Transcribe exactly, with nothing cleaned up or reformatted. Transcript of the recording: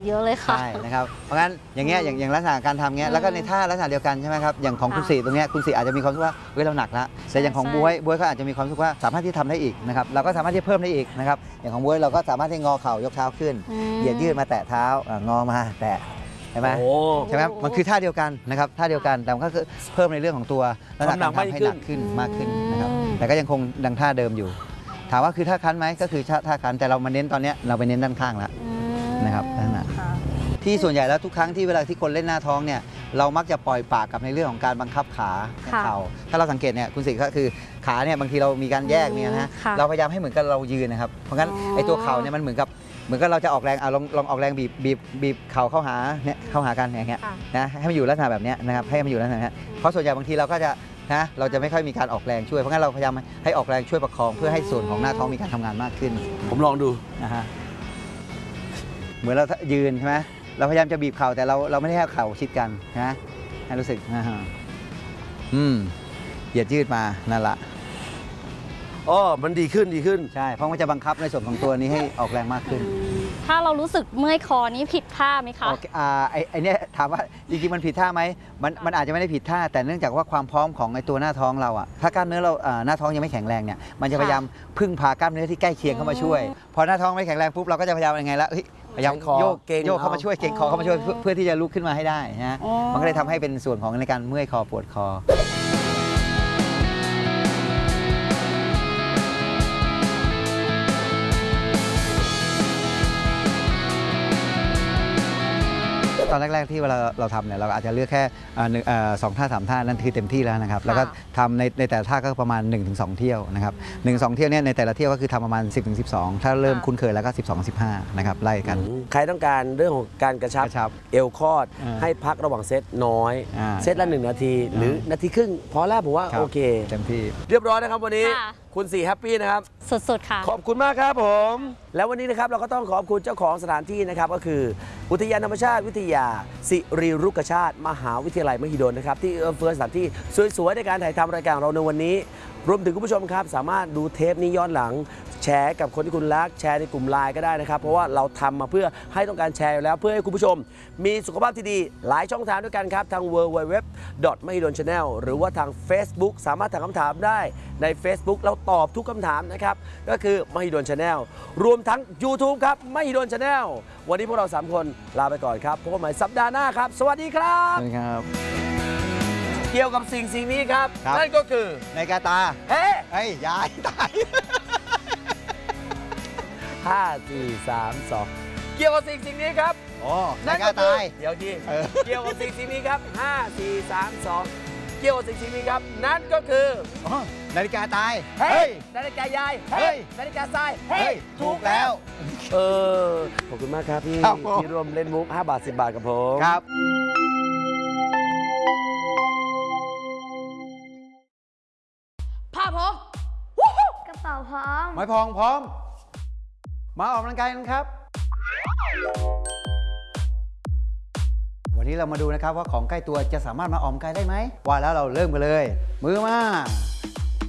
เยอะเลยค่ะใช่นะครับเพราะงั้นอย่างเงี้ยอย่างอย่างลักษณะการทำเงี้ยแล้วก็ในท่าลักษณะเดียวกันใช่ไหมครับอย่างของคุณสีตรงเนี้ยคุณสีอาจจะมีความรู้สึกว่าเฮ้ยเราหนักละแต่อย่างของบ๊วยบ๊วยก็อาจจะมีความรู้สึกว่าสามารถที่ทำได้อีกนะครับเราก็สามารถที่เพิ่มได้อีกนะครับอย่างของบ๊วยเราก็สามารถที่งอเข่ายกเท้าขึ้นเหยียดยืดมาแตะเท้างอมาแตะใช่ไหมใช่ไหมมันคือท่าเดียวกันนะครับท่าเดียวกันแต่มันก็คือเพิ่มในเรื่องของตัวลักษณะการทำให้หนักขึ้นมากขึ้นนะครับแต่ก็ยังคงดังท่าเดิมอยู่ถามว่าคือท่าคันไหมก็คือท่าคันแต่เรามาเน้นตอนนี้เราไปเน้นด้านข้างแล้วนะครับลักษณะที่ส่วนใหญ่แล้วทุกครั้งที่เวลาที่คนเล่นหน้าท้องเนี่ยเรามักจะปล่อยปากกับในเรื่องของการบังคับขาเข่าถ้าเราสังเกตเนี่ยคุณสิก็คือขาเนี่ยบางทีเรามีการแยกเนี่ยนะเราพยายามให้เหมือนกับเรายืนนะครับเพราะงั้นไอ้ตัวเข่าเนี่ยมันเหมือนกับเหมือนกับเราจะออกแรงอ่ะลองลองออกแรงบีบบีบบีบเข่าเข้าหาเนี่ยเข้าหากันอย่างเงี้ยนะให้มันอยู่ลักษณะแบบนี้นะครับให้มันอยู่ลักษณะนี้เพราะส่วนใหญ่บางทีเราก็จะนะเราจะไม่ค่อยมีการออกแรงช่วยเพราะงั้นเราพยายามให้ออกแรงช่วยประคองเพื่อให้ส่วนของหน้าท้องมีการทำงานมากขึ้นผมลองดูนะฮะเหมือนเรายืนใช่ไหมเราพยายามจะบีบเข่าแต่เราเราไม่ได้ให้เข่าชิดกันนะให้รู้สึกนะฮะอืมเหยียดยืดมานั่นละอ๋อมันดีขึ้นดีขึ้นใช่เพราะมันจะบังคับในส่วนของตัวนี้ให้ออกแรงมากขึ้นถ้าเรารู้สึกเมื่อยคอนี้ผิดท่าไหมคะอ่าไอ้ไอ้นี่ถามว่าจริงๆมันผิดท่าไหมมันมันอาจจะไม่ได้ผิดท่าแต่เนื่องจากว่าความพร้อมของไอ้ตัวหน้าท้องเราอ่ะถ้ากล้ามเนื้อเราหน้าท้องยังไม่แข็งแรงเนี่ยมันจะพยายามพึ่งพากล้ามเนื้อที่ใกล้เคียงเข้ามาช่วยพอหน้าท้องไม่แข็งแรงปุ๊บเราก็จะพยายามยังไงละพยายามโยกโยกเข้ามาช่วยเก่งคอเข้ามาช่วยเพื่อที่จะลุกขึ้นมาให้ได้นะมันก็เลยทำให้เป็นส่วนของในการเมื่อยคอปวดคอตอนแรกๆที่เวลาเราทำเนี่ยเราอาจจะเลือกแค่สองท่าสามท่านั่นคือเต็มที่แล้วนะครับแล้วก็ทำในในแต่ละท่าก็ประมาณ หนึ่งถึงสอง เที่ยวนะครับหนึ่ง สองเที่ยวเนี่ยในแต่ละเที่ยวก็คือทำประมาณ สิบถึงสิบสอง ถ้าเริ่มคุ้นเคยแล้วก็ สิบสอง สิบห้านะครับไล่กันใครต้องการเรื่องของการกระชับเอวคอดให้พักระหว่างเซตน้อยเซตละหนึ่งนาทีหรือนาทีครึ่งพอแล้วผมว่าโอเคเต็มที่เรียบร้อยนะครับวันนี้คุณสี่แฮปปี้นะครับสุดๆค่ะขอบคุณมากครับผมแล้ววันนี้นะครับเราก็ต้องขอบคุณเจ้าของสถานที่นะครับก็คืออุทยานธรรมชาติวิทยาสิริรุกชาติมหาวิทยาลัยมหิดลนะครับที่เอื้อเฟื้อสถานที่สวยๆในการถ่ายทำรายการเราในวันนี้รวมถึงคุณผู้ชมครับสามารถดูเทปนี้ย้อนหลังแชร์กับคนที่คุณรักแชร์ในกลุ่มไลน์ก็ได้นะครับเพราะว่าเราทำมาเพื่อให้ต้องการแชร์แล้วเพื่อให้คุณผู้ชมมีสุขภาพที่ดีหลายช่องทางด้วยกันครับทาง ดับเบิลยู ดับเบิลยู ดับเบิลยู ดอท มหิดล ชาแนล หรือว่าทาง Facebook สามารถถามคำถามได้ใน Facebook เราตอบทุกคำถามนะครับก็คือมหิดล ชาแนล รวมทั้ง YouTube ครับมหิดล ชาแนล วันนี้พวกเราสามคนลาไปก่อนครับพบกันใหม่สัปดาห์หน้าครับสวัสดีครับสวัสดีครับเกี่ยวกับสิ่งสิ่งนี้ครับนั่นก็คือในกาตาเฮ้ไอ้ยายตายห้า สี่ สาม สองเกี่ยวกับสิ่งสิ่งนี้ครับอ๋อนั่นก็คือเดี๋ยวทีเกี่ยวกับสิ่งสิ่งนี้ครับห้า สี่ สาม สองเกี่ยวกับสิ่งสิ่งนี้ครับนั่นก็คือนาฬิกาตายเฮ้ยนาฬิกายายเฮ้ยนาฬิกาทรายเฮ้ยถูกแล้วเออขอบคุณมากครับพี่ที่ร่วมเล่นมุกห้าบาทสิบบาทกับผมครับผ้าพร้อมกระเป๋าพร้อมไม้พองพร้อมมาออกกำลังกายกันครับวันนี้เรามาดูนะครับว่าของใกล้ตัวจะสามารถมาออกกำลังกายได้ไหมว่าแล้วเราเริ่มกันเลยมือมา